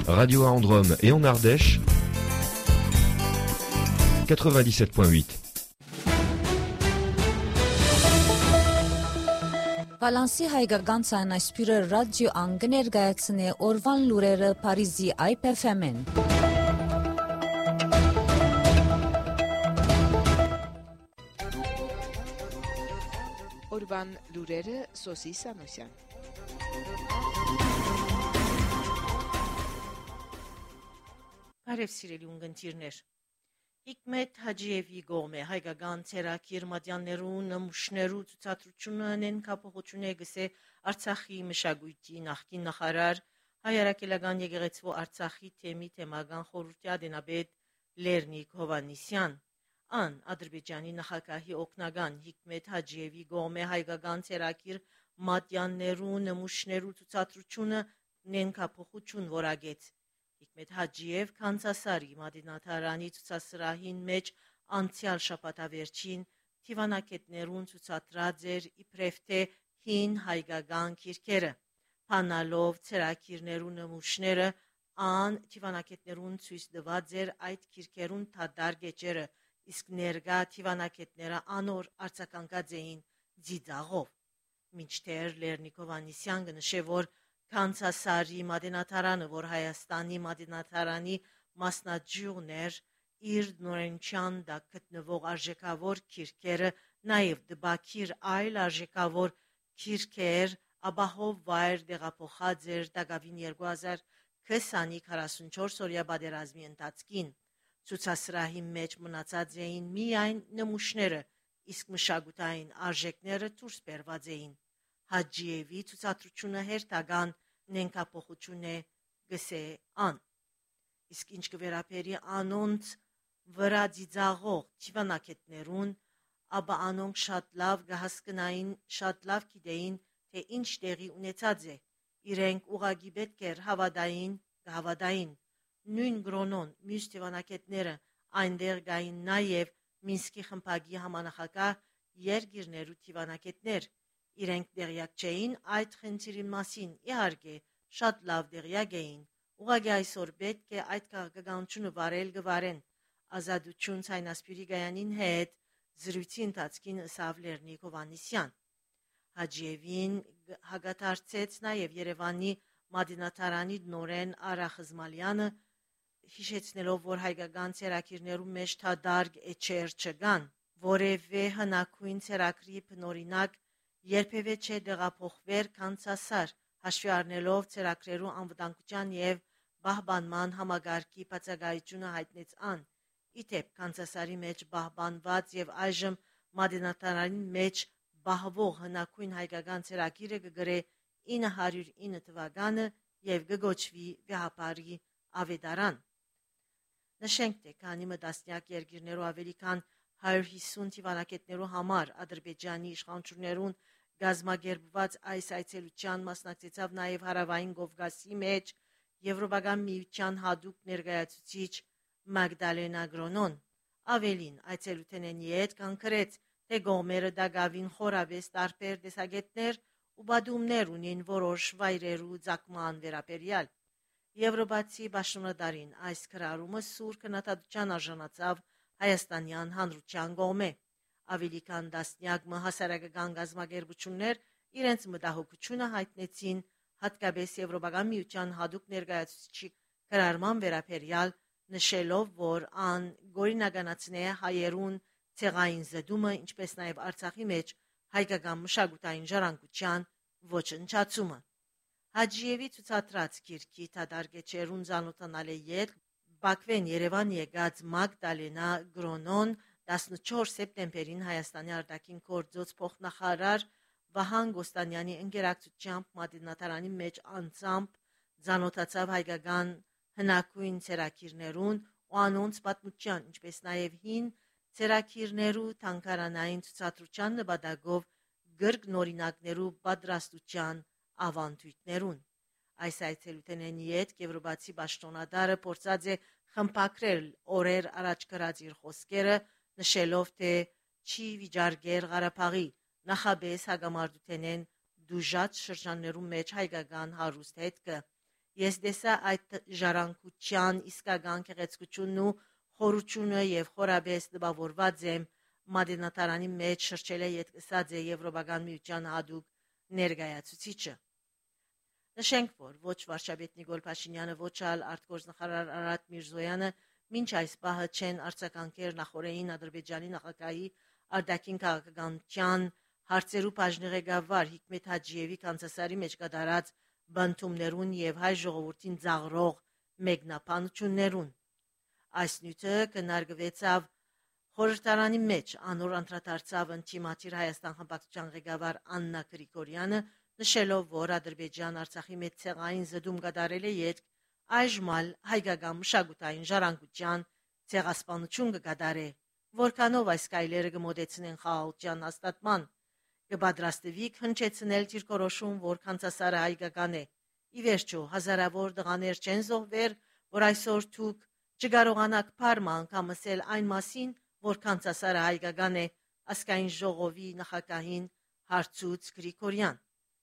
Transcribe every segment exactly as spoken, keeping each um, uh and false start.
Radio à Androme et en Ardèche, quatre-vingt-dix-sept virgule huit. Վալանսի հայկական ցանասպիրը ռադիո անգներգայացնե օրվան լուրերը Փարիզի I P F M-ին։ Օրվան լուրերը Սոսի Սանոսյան։ Բարև սիրելի ունգընտիրներ։ Հիկմետ Հաջիևի գոմե հայկական ցերակիր մատյաններու նմուշներու ցուցադրությունը նենկապողություն է գսե Արցախի մշակույթի նախկին նախարար հայրաքելական եկեղեցու Արցախի թեմի թեմական խորհրդի ադենաբեդ Լեռնիկ Հովանիսյան ան Ադրբեջանի նախագահի օգնական Հիկմետ Հաջիևի գոմե հայկական ցերակիր մատյաններու նմուշներու ցուցադրությունը նենկապողություն որագեց Հիկմետ Հաջիև Կանցասարի Մադինաթարանի ցուցասրահին մեջ անցյալ շաբաթավերջին թիվանակետներուն ցուցադրած էր իբրև թե հին հայկական քիրքերը փանալով ցերակիրներու նմուշները ան թիվանակետներուն ցույց տված էր այդ քիրքերուն թադար գեջերը իսկ ներկա թիվանակետները անոր արձագանքած էին ձիծաղով մինչդեռ Լեռնիկ Հովանիսյան գնշե որ Կանցասարի Մադինաթարանը, որ Հայաստանի Մադինաթարանի մասնաճյուղն էր, իր նորենչյան դա գտնվող արժեքավոր քիրքերը, նաև դբակիր այլ արժեքավոր քիրքեր, ապահով վայր դեղափոխած էր դակավին երկու հազար քսանի քառասունչորս օրյա պատերազմի ընթացքին։ Ցուցասրահի մեջ մնացած էին միայն նմուշները, իսկ մշակութային արժեքները դուրս բերված էին։ Հաջիևի ցուցադրությունը հերթական նենկապողություն է գսե ան իսկ ինչ կվերապերի անոնց վրա ծիծաղող թիվանակետներուն ապա անոնք շատ լավ կհասկնային շատ լավ գիտեին թե ինչ տեղի ունեցած է իրենք ուղագի պետք էր հավատային կհավատային նույն գրոնոն մյուս թիվանակետները այնտեղ գային նաև Մինսկի խմբակի համանախագահ երկիրներու թիվանակետներ Իրենք դեղյակ չէին այդ խնդիրի մասին, իհարկե, շատ լավ դեղյակ էին, ուղղակի այսօր պետք է այդ քաղաքականությունը վարել գվարեն, ազատություն ցայնասպիրի գայանին հետ զրույցի ընթացքին ըսավ Լեռնիկ Հովանիսյան։ Հաջիևին հագադարձեց նաև Երևանի Մադինաթարանի նորեն Արա Խզմալյանը, հիշեցնելով, որ հայկական ցերակիրներու մեջ թադարգ էջեր չկան, որևէ հնագույն ցերակրի բնօրինակ երբևէ չէ դեղափոխվեր Կանցասար, հաշվի առնելով ցերակրերու անվտանգության եւ պահպանման համագարկի բացակայությունը հայտնեց ան։ Իդեպ Կանցասարի մեջ պահպանված եւ այժմ Մադինաթարանի մեջ բահվող հնագույն հայկական ցերակիրը կգրե ինը հարյուր ինը թվականը եւ կգոչվի Վեհապարի ավետարան։ Նշենք թե քանի մտասնյակ երկիրներու ավելի քան հարյուր հիսուն թիվանակետներու համար Ադրբեջանի իշխանություններուն գազագերբված այս այցելության մասնակցեցավ նաև Հարավային Կովկասի մեջ Եվրոպական միության հատուկ ներկայացուցիչ Մագդալենա Գրոնոն ավելին այցելութենեն յետ կանգրեց թե գոմերը դակավին խորավես տարբեր տեսակետներ ու բադումներ ունին որոշ վայրերու ցակման վերաբերյալ Եվրոպացի պաշտոնատարին այս քրարումը սուր քննադատության արժանացավ Հայաստանյան հանրության կողմէ ավելի քան տասնյակ հասարակական գազագերբություններ իրենց մտահոգությունը հայտնեցին հատկապես Եվրոպական միության հատուկ ներկայացուցիչի քրարման վերաբերյալ նշելով որ ան գորինականացնե հայերուն ցեղային զդումը ինչպես նաև Արցախի մեջ հայկական մշակութային ժառանգության ոչնչացումը Հաջիևի ցուցադրած քիրքի թադարգեչերուն զանոթանալի յետ Բաքվեն Երևան եկած Մագդալենա Գրոնոն տասնչորս սեպտեմբերին Հայաստանի արտաքին գործոց փոխնախարար Վահան Գոստանյանի ընկերակցությամբ Մադինաթարանի մեջ անցամբ զանոթացավ հայկական հնագույն ցերակիրներուն ու անոնց պատմության, ինչպես նաև հին ցերակիրներու թանգարանային ցուցադրության նպատակով գրգնօրինակներու պատրաստության ավանդույթներուն։ Այս այցելութենեն յետ Եվրոպացի պաշտոնատարը փորձած է խմբագրել օրեր առաջ գրած իր խոսքերը նշելով թե չի վիճարկեր Ղարաբաղի նախաբես հագամարտութենեն դուժած շրջաններու մեջ հայկական հարուստ հետքը Ես տեսա այդ ժառանգության իսկական գեղեցկությունն ու խորությունը եւ խորաբես տպավորված եմ մատենատարանի մեջ շրջել է ետկսած է Եվրոպական միության հadoop ներկայացուցիչը։ Նշենք, որ ոչ վարչապետ Նիկոլ Փաշինյանը, ոչ ալ արտգործնախարար Արարատ Միրզոյանը մինչ այս պահը չեն արձագանքել նախորդին Ադրբեջանի նախագահի արտաքին քաղաքականության հարցերու բաժնի ղեկավար Հիկմետ Հաջիևի կանցասարի մեջ կատարած բնդումներուն եւ հայ ժողովրդին ծաղրող մեկնաբանություններուն։ Այս նյութը կնարգվեցավ խորհրդարանի մեջ անոր անդրադարձավ ընտիմաթիր Հայաստան խմբակցության ղեկավար Աննա Գրիգորյանը, նշելով, որ Ադրբեջան Արցախի մեջ ցեղային զդում կատարել է յետք այժմալ հայկական մշակութային ժառանգության ցեղասպանություն կկատարե, որքանով այս կայլերը կմոտեցնեն խաղաղության հաստատման, կպատրաստվիք հնչեցնել դիրքորոշում, որ կանցասարը հայկական է։ Ի վերջո, հազարավոր տղաներ չեն զոհվել, որ այսօր դուք չկարողանաք փառման անգամ ասել այն մասին, որ կանցասարը հայկական է, ասկային ժողովի նախագահին հարցուց Գրիգորյան։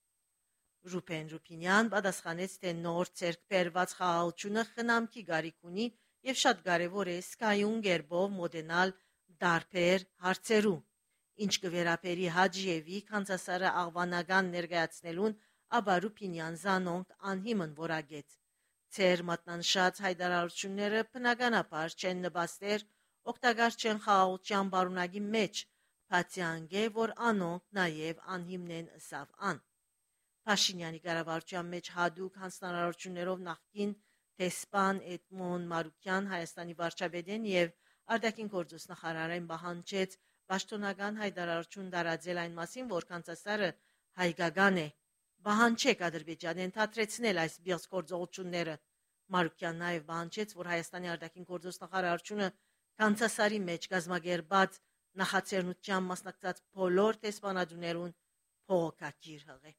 Ռուբեն Ռուբինյան պատասխանեց, թե նոր ցերկ բերված խաղաղությունը խնամքի գարիք ունի եւ շատ կարեւոր է սկայուն գերբով մոդենալ դարբեր հարցերու։ Ինչ կվերապերի Հաջիևի կանցասարը աղվանական ներկայացնելուն, ապա Ռուբինյան զանոնք անհիմն որագեց։ Ցեր մատնանշած հայտարարությունները բնականաբար չեն նպաստեր, օգտակար չեն խաղաղության բարունակի մեջ, բացի անգե, որ անոնք նաև անհիմն են ըսավ ան։ Փաշինյանի կառավարության մեջ հadoop հանձնարարություններով նախկին դեսպան Էդմոն Մարուկյան Հայաստանի վարչապետեն եւ արտաքին գործոս նախարարեն պահանջեց պաշտոնական հայտարարություն տարածել այն մասին, որ կանցասարը հայկական է։ Պահանջեք Ադրբեջանին թատրեցնել այս բիղձ գործողությունները։ Մարուկյան նաև պահանջեց, որ Հայաստանի արտաքին գործոս նախարարությունը կանցասարի մեջ կազմակերպած նախաձեռնության մասնակցած բոլոր դեսպանատուներուն փողոքագիր հղե։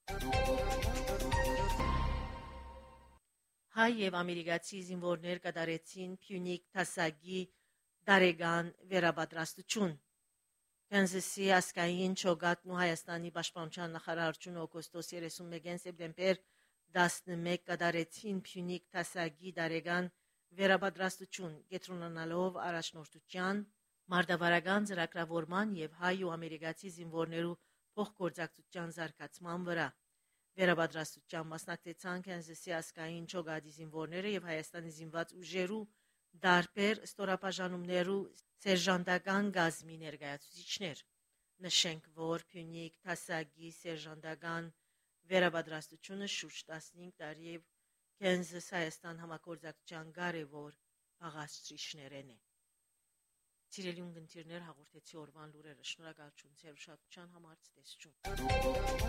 Հայ եւ ամերիկացի զինվորներ կատարեցին Փյունիկ դասագի դարեգան վերապատրաստություն։ Քանզասի ասկային չոգատն ու Հայաստանի պաշտպանության նախարարությունը օգոստոս երեսունմեկին սեպտեմբեր տասնմեկ կատարեցին Փյունիկ դասագի դարեգան վերապատրաստություն, կենտրոնանալով առաջնորդության, մարտավարական ծրագրավորման եւ հայ ու ամերիկացի զինվորներու փոխգործակցության զարգացման վրա։ Վերապատրաստության մասնակցեցան Քանզասի ասկային չոգատի զինվորները եւ Հայաստանի զինված ուժերու դարբեր ստորաբաժանումներու սերժանտական գազմի ներկայացուցիչներ։ Նշենք, որ Փյունիկ դասագի սերժանտական վերապատրաստությունը շուրջ տասնհինգ տարի եւ Քանզաս Հայաստան համագործակցության կարևոր աղացրիչներն է։ Սիրելի ունկնդիրներ, հաղորդեցի օրվան լուրերը։ Շնորհակալություն ձեր ուշադրության համար, ցտեսություն։